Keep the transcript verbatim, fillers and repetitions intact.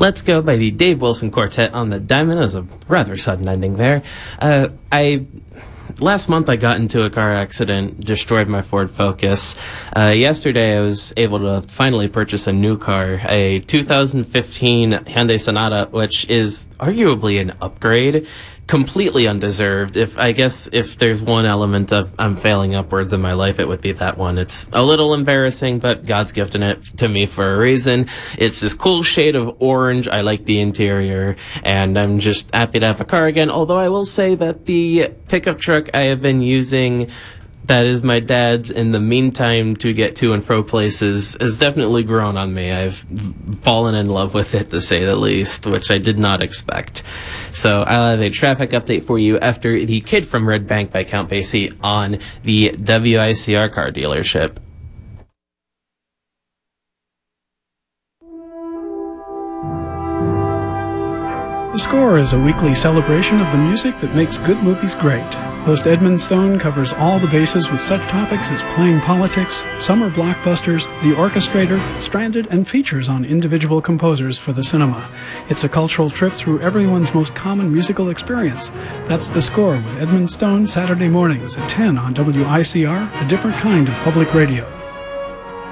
Let's Go by the Dave Wilson Quartet on the Diamond. It was a rather sudden ending there. Uh, I... Last month I got into a car accident, destroyed my Ford Focus. Uh, yesterday I was able to finally purchase a new car, a two thousand fifteen Hyundai Sonata, which is arguably an upgrade. Completely undeserved. If I guess if there's one element of I'm failing upwards in my life, it would be that one. It's a little embarrassing, but God's gifting it to me for a reason. It's this cool shade of orange. I like the interior, and I'm just happy to have a car again. Although I will say that the pickup truck I have been using, that is my dad's, in the meantime to get to and fro places, has definitely grown on me. I've fallen in love with it, to say the least, which I did not expect. So I'll have a traffic update for you after The Kid from Red Bank by Count Basie on the W I C R car dealership. The Score is a weekly celebration of the music that makes good movies great. Host Edmund Stone covers all the bases with such topics as playing politics, summer blockbusters, The Orchestrator, Stranded, and features on individual composers for the cinema. It's a cultural trip through everyone's most common musical experience. That's The Score with Edmund Stone, Saturday mornings at ten on W I C R, a different kind of public radio.